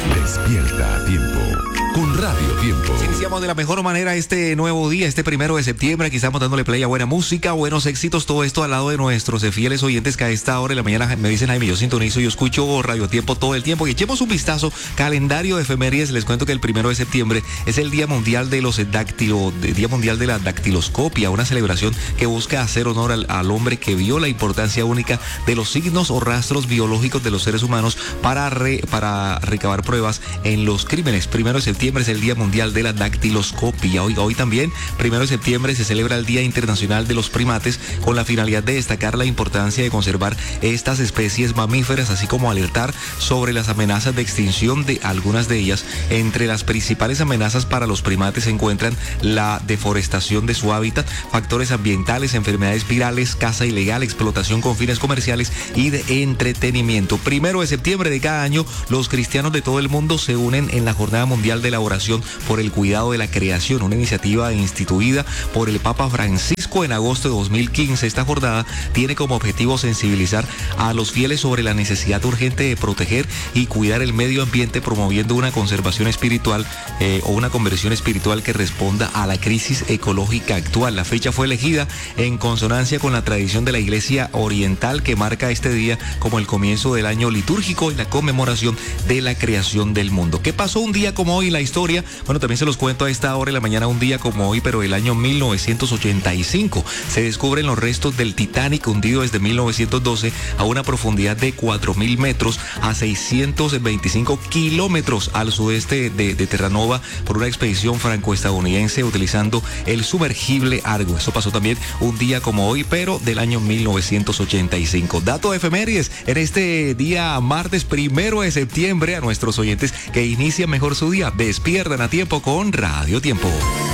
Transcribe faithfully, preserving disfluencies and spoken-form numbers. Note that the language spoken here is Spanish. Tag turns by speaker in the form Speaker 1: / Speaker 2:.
Speaker 1: Despierta a tiempo con Radio Tiempo.
Speaker 2: Iniciamos de la mejor manera este nuevo día, este primero de septiembre. Aquí estamos dándole play a buena música, buenos éxitos, todo esto al lado de nuestros fieles oyentes que a esta hora de la mañana me dicen: Jaime, yo sintonizo, yo escucho Radio Tiempo todo el tiempo. Y echemos un vistazo, calendario de efemérides. Les cuento que el primero de septiembre es el Día Mundial de los Dáctilo, Día Mundial de la Dactiloscopia, una celebración que busca hacer honor al, al hombre que vio la importancia única de los signos o rastros biológicos de los seres humanos para, re, para recabar pruebas en los crímenes. Primero de septiembre es el Día Mundial de la Dactiloscopia. Hoy, hoy también, primero de septiembre, se celebra el Día Internacional de los Primates con la finalidad de destacar la importancia de conservar estas especies mamíferas, así como alertar sobre las amenazas de extinción de algunas de ellas. Entre las principales amenazas para los primates se encuentran la deforestación de su hábitat, factores ambientales, enfermedades virales, caza ilegal, explotación con fines comerciales y de entretenimiento. Primero de septiembre de cada año, los cristianos de todo el mundo se unen en la Jornada Mundial de la Oración por el Cuidado de la Creación, una iniciativa instituida por el Papa Francisco en agosto de dos mil quince. Esta jornada tiene como objetivo sensibilizar a los fieles sobre la necesidad urgente de proteger y cuidar el medio ambiente, promoviendo una conservación espiritual eh, o una conversión espiritual que responda a la crisis ecológica actual. La fecha fue elegida en consonancia con la tradición de la Iglesia Oriental, que marca este día como el comienzo del año litúrgico y la conmemoración de la creación del mundo. ¿Qué pasó un día como hoy en la historia? Bueno, también se los cuento a esta hora de la mañana, un día como hoy, pero el año mil novecientos ochenta y cinco. Se descubren los restos del Titanic, hundido desde mil novecientos doce a una profundidad de cuatro mil metros a seiscientos veinticinco kilómetros al sudeste de, de Terranova por una expedición franco-estadounidense utilizando el sumergible Argo. Eso pasó también un día como hoy, pero del año mil novecientos ochenta y cinco. Dato de efemérides en este día martes primero de septiembre a nuestros oyentes que inician mejor su día. Despiertan a tiempo con Radio Tiempo.